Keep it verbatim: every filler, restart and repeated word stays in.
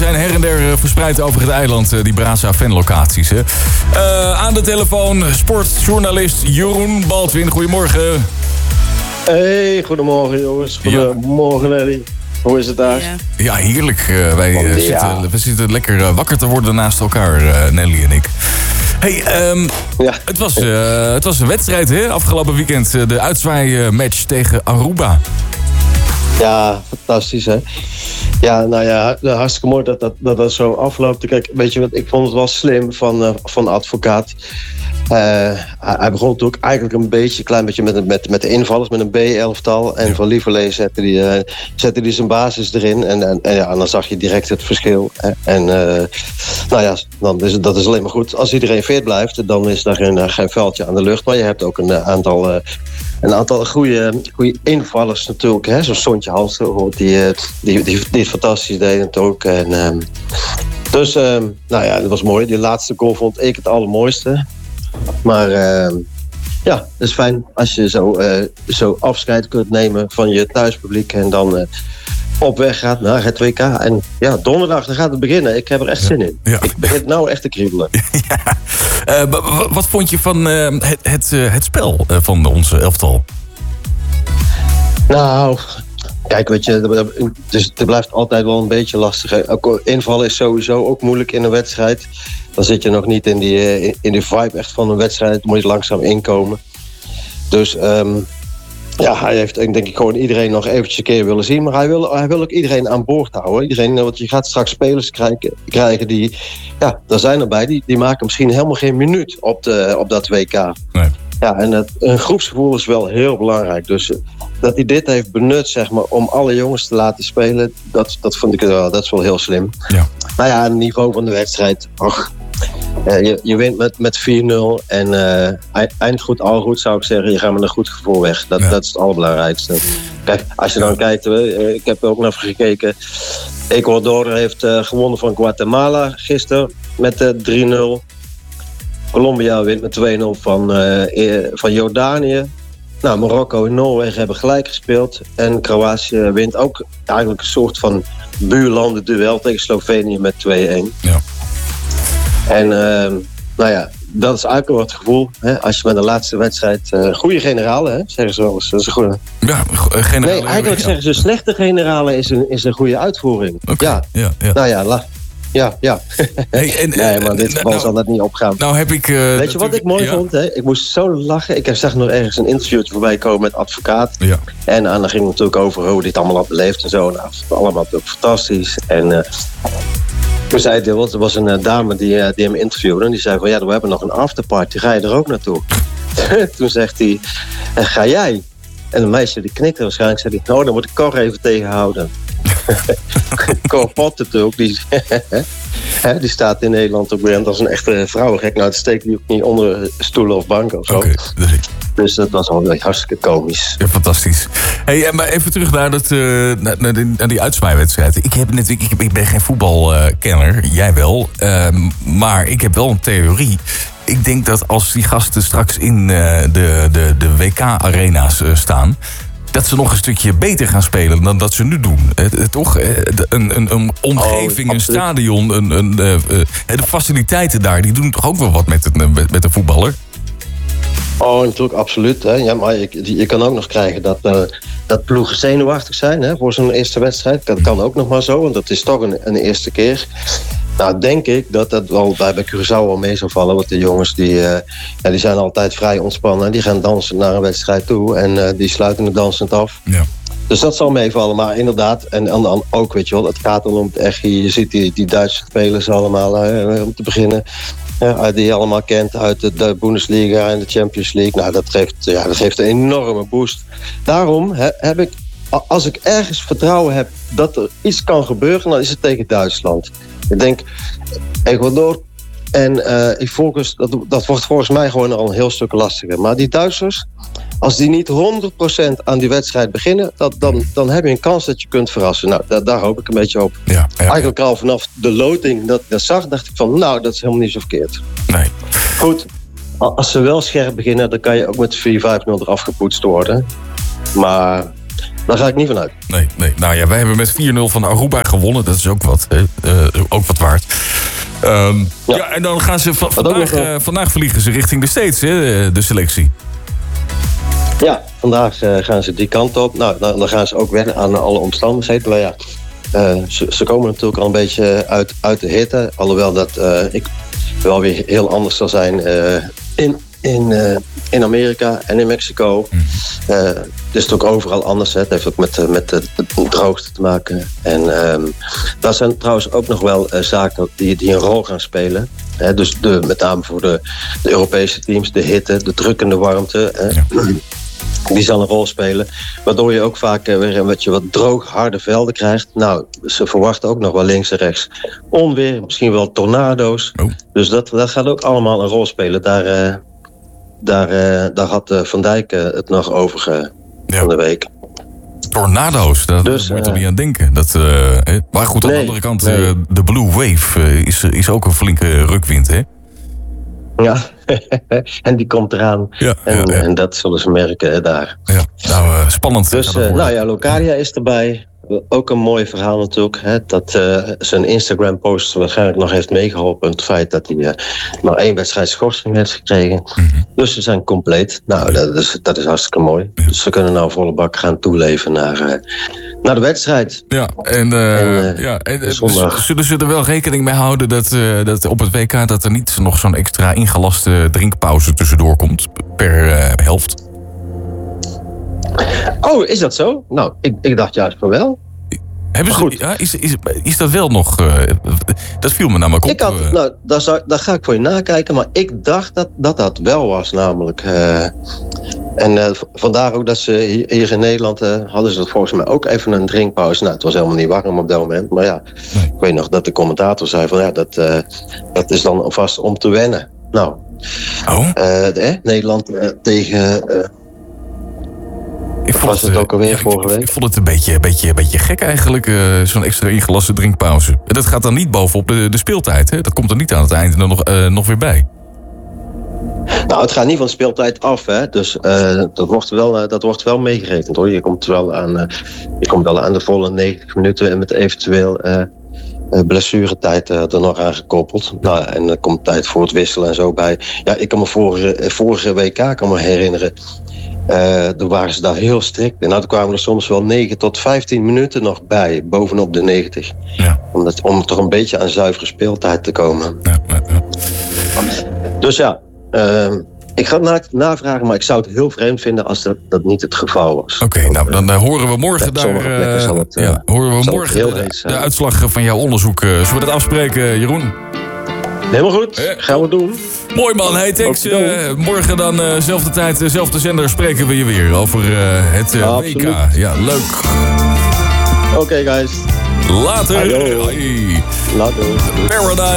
zijn her en der verspreid over het eiland, die Brasa fanlocaties. Hè. Uh, aan de telefoon sportjournalist Jeroen Baldwin. Goedemorgen. Hey, goedemorgen jongens. Goedemorgen ja. Nelly. Hoe is het daar? Ja, ja heerlijk. Uh, wij uh, zitten, we zitten lekker uh, wakker te worden naast elkaar, uh, Nelly en ik. Hey, um, ja. het, was, uh, het was een wedstrijd, hè? Afgelopen weekend. Uh, de uitzwaaimatch tegen Aruba. Ja, fantastisch, hè? Ja, nou ja, hartstikke mooi dat dat, dat, dat zo afloopt. Kijk, weet je wat, ik vond het wel slim van, uh, van advocaat. Uh, hij begon natuurlijk eigenlijk een beetje, een klein beetje met, met, met de invallers, met een B-elftal. En ja. van Lieverlee zette hij uh, zette die zijn basis erin. En, en, en, ja, en dan zag je direct het verschil. En uh, nou ja, dan is, dat is alleen maar goed. Als iedereen fit blijft, dan is daar geen, geen vuiltje aan de lucht. Maar je hebt ook een aantal, uh, een aantal goede, goede invallers natuurlijk. Hè? Zoals Sontje Halster, die, die, die, die het fantastisch deed natuurlijk. En, uh, dus, uh, nou ja, dat was mooi. Die laatste goal vond ik het allermooiste. Maar uh, ja, het is fijn als je zo, uh, zo afscheid kunt nemen van je thuispubliek en dan uh, op weg gaat naar het W K. En ja, donderdag dan gaat het beginnen. Ik heb er echt ja. zin in. Ja. Ik begin nou echt te kriebelen. Ja. Uh, wat vond je van uh, het, het, uh, het spel uh, van onze elftal? Nou, kijk, weet je, dus het blijft altijd wel een beetje lastig. Invallen is sowieso ook moeilijk in een wedstrijd. Dan zit je nog niet in die, in die vibe echt van een wedstrijd. Dan moet je langzaam inkomen. Dus um, ja, hij heeft denk ik gewoon iedereen nog eventjes een keer willen zien. Maar hij wil, hij wil ook iedereen aan boord houden. Iedereen, want je gaat straks spelers krijgen, krijgen die... Ja, daar zijn erbij. Die, die maken misschien helemaal geen minuut op, de, op dat W K. Nee. Ja, en het, een groepsgevoel is wel heel belangrijk. Dus dat hij dit heeft benut, zeg maar, om alle jongens te laten spelen, dat, dat vond ik wel, dat is wel heel slim. Ja. Nou ja, het niveau van de wedstrijd, ach, uh, je, je wint met, met vier nul en uh, eind goed, al goed zou ik zeggen, je gaat met een goed gevoel weg. Dat, ja. dat is het allerbelangrijkste. Kijk, als je dan kijkt, uh, ik heb ook nog even gekeken, Ecuador heeft uh, gewonnen van Guatemala gisteren met uh, drie nul. Colombia wint met twee nul van, uh, van Jordanië. Nou, Marokko en Noorwegen hebben gelijk gespeeld. En Kroatië wint ook eigenlijk een soort van buurlanden duel tegen Slovenië met twee-een. Ja. En uh, nou ja, dat is eigenlijk wel het gevoel. Hè, als je met de laatste wedstrijd... Uh, goede generalen, hè, zeggen ze wel eens. Dat is een goede... Ja, generalen. Nee, eigenlijk ja. zeggen ze slechte generalen is een, is een goede uitvoering. Okay. Ja. Ja, ja. Nou ja, la- Ja, ja. Hey, en, nee, maar dit geval nou, zal dat niet opgaan. Nou heb ik... Uh, Weet je wat ik mooi ja. vond? Hè? Ik moest zo lachen. Ik zag nog ergens een interviewtje voorbij komen met advocaat. Ja. En, en dan ging het natuurlijk over hoe dit allemaal had beleefd en zo. Nou, allemaal natuurlijk fantastisch. En uh, toen zei hij, er was een uh, dame die, uh, die hem interviewde. En die zei van, ja, we hebben nog een afterparty. Ga je er ook naartoe? Toen zegt hij, uh, ga jij? En een meisje die knikte waarschijnlijk. Zei hij, nou, dan moet ik Cor even tegenhouden. Cor Pot natuurlijk, die, die staat in Nederland ook weer als een echte vrouwengek. Nou, het steekt die ook niet onder stoelen of banken of zo. Okay. Dus dat was wel hartstikke komisch. Ja, fantastisch. Hey, maar even terug naar, dat, uh, naar, naar, die, naar die uitzwaaiwedstrijd. Ik, heb net, ik, ik ben geen voetbalkenner, uh, jij wel. Uh, maar ik heb wel een theorie. Ik denk dat als die gasten straks in uh, de, de, de W K-arena's uh, staan, dat ze nog een stukje beter gaan spelen dan dat ze nu doen. Uh, toch? Uh, een, een, een omgeving, oh, een stadion, een, een, uh, uh, de faciliteiten daar, die doen toch ook wel wat met, het, met, met de voetballer? Oh, natuurlijk, absoluut. Hè. Ja, maar je, je kan ook nog krijgen dat, uh, dat ploegen zenuwachtig zijn, hè, voor zo'n eerste wedstrijd. Dat kan ook nog maar zo, want dat is toch een, een eerste keer. Nou, denk ik dat dat wel bij, bij Curaçao wel mee zou vallen. Want de jongens die, uh, ja, die zijn altijd vrij ontspannen. Die gaan dansen naar een wedstrijd toe en uh, die sluiten het dansend af. Ja. Dus dat zal meevallen, maar inderdaad, en dan ook, weet je wel, het gaat dan om het echt. Je ziet die, die Duitse spelers allemaal, uh, om te beginnen, uh, die je allemaal kent uit de, de Bundesliga en de Champions League. Nou, dat geeft, ja, dat geeft een enorme boost. Daarom he, heb ik, als ik ergens vertrouwen heb dat er iets kan gebeuren, dan is het tegen Duitsland. Ik denk, Ecuador en uh, Ivoorkust, dat, dat wordt volgens mij gewoon al een heel stuk lastiger. Maar die Duitsers, als die niet honderd procent aan die wedstrijd beginnen, dat, dan, dan heb je een kans dat je kunt verrassen. Nou, da, daar hoop ik een beetje op. Ja, ja, ja. Eigenlijk al vanaf de loting dat ik dat zag, dacht ik van, nou, dat is helemaal niet zo verkeerd. Nee. Goed, als ze wel scherp beginnen, dan kan je ook met vier vijf nul eraf gepoetst worden. Maar Daar ga ik niet vanuit. Nee, nee. Nou ja, wij hebben met vier nul van Aruba gewonnen. Dat is ook wat, hè? Uh, ook wat waard. Um, ja. ja, en dan gaan ze va- vandaag, uh, vandaag vliegen ze richting de States, hè, de selectie. Ja, vandaag uh, gaan ze die kant op. Nou, dan, dan gaan ze ook wennen aan alle omstandigheden. Maar ja, uh, ze, ze komen natuurlijk al een beetje uit, uit de hitte. Alhoewel dat uh, ik wel weer heel anders zal zijn uh, in, in, uh, in Amerika en in Mexico. Mm. Uh, het is natuurlijk overal anders. Hè. Het heeft ook met, met de, de droogte te maken. En um, daar zijn trouwens ook nog wel uh, zaken die, die een rol gaan spelen. Hè. Dus de, met name voor de, de Europese teams, de hitte, de drukkende warmte. Hè. Ja. Die zal een rol spelen. Waardoor je ook vaak weer een beetje wat droog, harde velden krijgt. Nou, ze verwachten ook nog wel links en rechts onweer. Misschien wel tornado's. Oh. Dus dat, dat gaat ook allemaal een rol spelen. Daar, uh, daar, uh, daar had uh, Van Dijk uh, het nog over ge, ja. van de week. Tornado's, daar dus, moet je uh, toch niet aan denken. Dat, uh, maar goed, aan nee, de andere kant, nee. uh, de Blue Wave uh, is, is ook een flinke rukwind, hè? Ja, en die komt eraan. Ja, en, ja, ja. en dat zullen ze merken daar. Ja, nou, uh, spannend. Dus, uh, nou ja, Locadia is erbij. Ook een mooi verhaal natuurlijk. Hè, dat uh, zijn Instagram-post waarschijnlijk nog heeft meegeholpen. Het feit dat hij uh, maar één wedstrijd schorsing heeft gekregen. Mm-hmm. Dus ze zijn compleet. Nou, dat is, dat is hartstikke mooi. Ja. Dus ze kunnen nou volle bak gaan toeleven naar, uh, naar de wedstrijd. Ja, en, uh, en, uh, ja, en uh, zullen ze er wel rekening mee houden dat, uh, dat op het W K dat er niet nog zo'n extra ingelaste drinkpauze tussendoor komt per uh, helft? Oh, is dat zo? Nou, ik, ik dacht juist van wel. Hebben ze, goed. Ja, is, is, is dat wel nog... Uh, dat viel me namelijk op. Ik had, uh, nou, daar, zou, daar ga ik voor je nakijken, maar ik dacht dat dat, dat wel was namelijk. Uh, en uh, vandaar ook dat ze hier, hier in Nederland uh, hadden ze volgens mij ook even een drinkpauze. Nou, het was helemaal niet warm op dat moment. Maar ja, nee. Ik weet nog dat de commentator zei van ja, dat, uh, dat is dan vast om te wennen. Nou, oh. uh, eh, Nederland uh, tegen... Uh, Ik vond was het, het ook alweer ja, vorige week? Ik, ik vond het een beetje, beetje, beetje gek eigenlijk, uh, zo'n extra ingelaste drinkpauze. En dat gaat dan niet bovenop de, de speeltijd, hè? Dat komt er niet aan het eind nog, uh, nog weer bij. Nou, het gaat niet van de speeltijd af, hè. Dus uh, dat, wordt wel, uh, dat wordt wel meegerekend, hoor. Je komt wel aan, uh, je komt wel aan de volle negentig minuten en met eventueel uh, uh, blessuretijd uh, er nog aan gekoppeld. Nou, en er komt tijd voor het wisselen en zo bij. Ja, ik kan me vorige, vorige W K kan me herinneren... Uh, toen waren ze daar heel strikt. En nou, toen kwamen er soms wel negen tot vijftien minuten nog bij, bovenop de negentig. Ja. Om, dat, om toch een beetje aan zuivere speeltijd te komen. Ja, ja, ja. Dus ja, uh, ik ga het na, navragen, maar ik zou het heel vreemd vinden als dat, dat niet het geval was. Oké, okay, nou dan uh, horen we morgen ja, daar. Uh, zal het, uh, ja, horen we morgen de, de uitslag van jouw onderzoek. Uh, zullen we dat afspreken, Jeroen? Helemaal goed, ja. Gaan we doen. Mooi man, hey Tex, uh, morgen dan uh, zelfde tijd, dezelfde zender spreken we je weer over uh, het uh, ja, W K. Ja, leuk. Oké okay, guys. Later. Hoi. Later. Paradise.